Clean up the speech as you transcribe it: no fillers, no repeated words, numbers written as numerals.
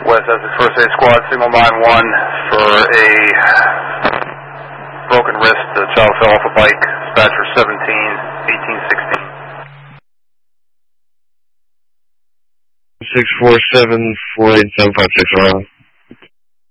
West Essex First Aid Squad, signal 9-1 for a broken wrist. The child fell off a bike. Dispatcher 17-1816. 647-48756,